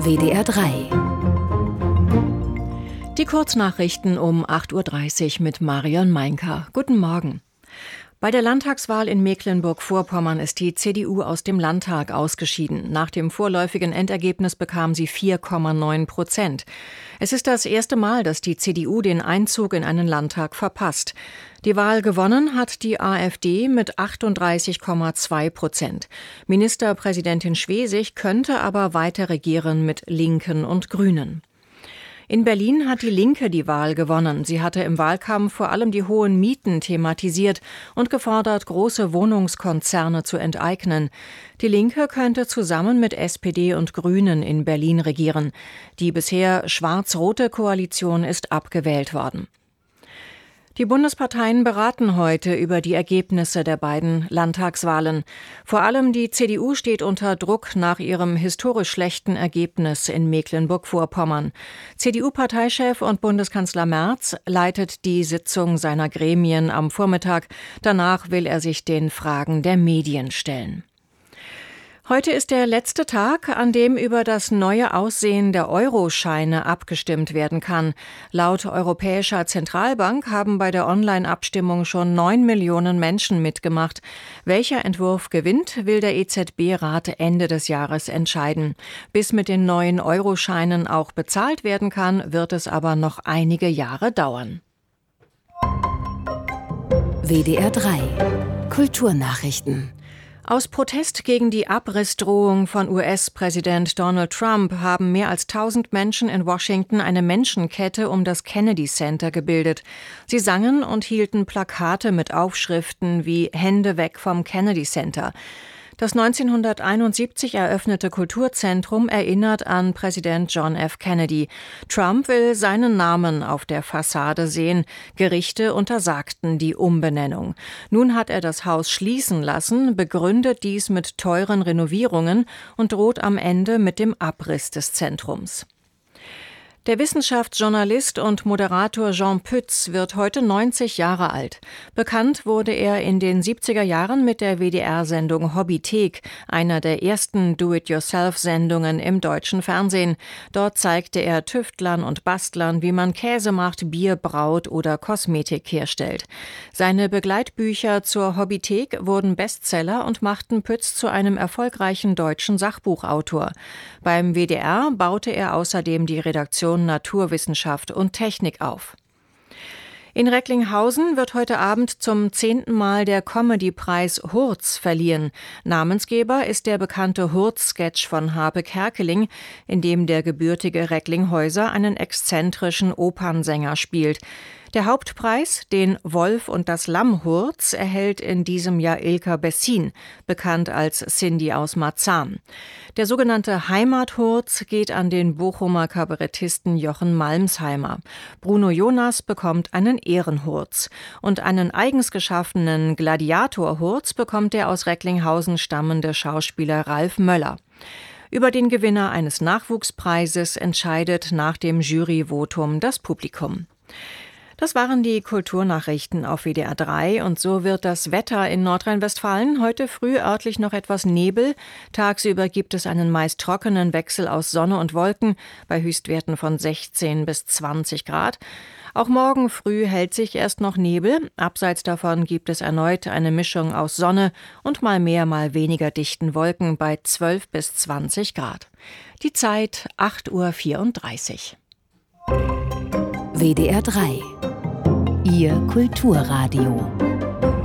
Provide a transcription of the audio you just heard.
WDR 3. Die Kurznachrichten um 8.30 Uhr mit Marion Meinker. Guten Morgen. Bei der Landtagswahl in Mecklenburg-Vorpommern ist die CDU aus dem Landtag ausgeschieden. Nach dem vorläufigen Endergebnis bekam sie 4,9%. Es ist das erste Mal, dass die CDU den Einzug in einen Landtag verpasst. Die Wahl gewonnen hat die AfD mit 38,2%. Ministerpräsidentin Schwesig könnte aber weiter regieren mit Linken und Grünen. In Berlin hat die Linke die Wahl gewonnen. Sie hatte im Wahlkampf vor allem die hohen Mieten thematisiert und gefordert, große Wohnungskonzerne zu enteignen. Die Linke könnte zusammen mit SPD und Grünen in Berlin regieren. Die bisher schwarz-rote Koalition ist abgewählt worden. Die Bundesparteien beraten heute über die Ergebnisse der beiden Landtagswahlen. Vor allem die CDU steht unter Druck nach ihrem historisch schlechten Ergebnis in Mecklenburg-Vorpommern. CDU-Parteichef und Bundeskanzler Merz leitet die Sitzung seiner Gremien am Vormittag. Danach will er sich den Fragen der Medien stellen. Heute ist der letzte Tag, an dem über das neue Aussehen der Euroscheine abgestimmt werden kann. Laut Europäischer Zentralbank haben bei der Online-Abstimmung schon 9 Millionen Menschen mitgemacht. Welcher Entwurf gewinnt, will der EZB-Rat Ende des Jahres entscheiden. Bis mit den neuen Euroscheinen auch bezahlt werden kann, wird es aber noch einige Jahre dauern. WDR 3. Kulturnachrichten. Aus Protest gegen die Abrissdrohung von US-Präsident Donald Trump haben mehr als 1000 Menschen in Washington eine Menschenkette um das Kennedy Center gebildet. Sie sangen und hielten Plakate mit Aufschriften wie „Hände weg vom Kennedy Center". Das 1971 eröffnete Kulturzentrum erinnert an Präsident John F. Kennedy. Trump will seinen Namen auf der Fassade sehen. Gerichte untersagten die Umbenennung. Nun hat er das Haus schließen lassen, begründet dies mit teuren Renovierungen und droht am Ende mit dem Abriss des Zentrums. Der Wissenschaftsjournalist und Moderator Jean Pütz wird heute 90 Jahre alt. Bekannt wurde er in den 70er Jahren mit der WDR-Sendung Hobbythek, einer der ersten Do-it-yourself-Sendungen im deutschen Fernsehen. Dort zeigte er Tüftlern und Bastlern, wie man Käse macht, Bier braut oder Kosmetik herstellt. Seine Begleitbücher zur Hobbythek wurden Bestseller und machten Pütz zu einem erfolgreichen deutschen Sachbuchautor. Beim WDR baute er außerdem die Redaktion Naturwissenschaft und Technik auf. In Recklinghausen wird heute Abend zum 10. Mal der Comedy-Preis Hurz verliehen. Namensgeber ist der bekannte Hurz-Sketch von Harpe Kerkeling, in dem der gebürtige Recklinghäuser einen exzentrischen Opernsänger spielt. Der Hauptpreis, den Wolf und das Lamm Hurz, erhält in diesem Jahr Ilka Bessin, bekannt als Cindy aus Marzahn. Der sogenannte Heimat-Hurz geht an den Bochumer Kabarettisten Jochen Malmsheimer. Bruno Jonas bekommt einen Ehrenhurz. Und einen eigens geschaffenen Gladiator-Hurz bekommt der aus Recklinghausen stammende Schauspieler Ralf Möller. Über den Gewinner eines Nachwuchspreises entscheidet nach dem Juryvotum das Publikum. Das waren die Kulturnachrichten auf WDR 3 und so wird das Wetter in Nordrhein-Westfalen heute früh örtlich noch etwas Nebel. Tagsüber gibt es einen meist trockenen Wechsel aus Sonne und Wolken bei Höchstwerten von 16 bis 20 Grad. Auch morgen früh hält sich erst noch Nebel. Abseits davon gibt es erneut eine Mischung aus Sonne und mal mehr, mal weniger dichten Wolken bei 12 bis 20 Grad. Die Zeit 8.34 Uhr. WDR 3. Ihr Kulturradio.